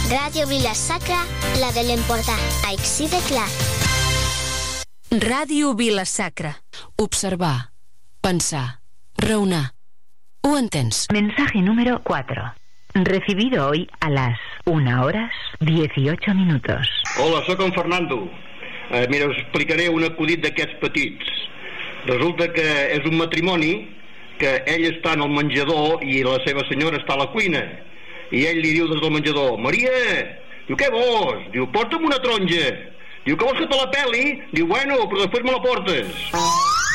Ràdio Vila-sacra, la de l'Empordà, així de clar. Ràdio Vila-sacra. Observar, pensar, raonar. ¿Ho entens? Mensaje número 4. Recibido hoy a las 1:18. Hola, sóc en Fernando. Mira, us explicaré un acudit d'aquests petits. Resulta que és un matrimoni que ell està en el menjador i la seva senyora està a la cuina. I ell li diu des del menjador: Maria, diu, què vols? Diu, porta'm una taronja. Diu, que vols que te la peli? Diu, bueno, però després me la portes.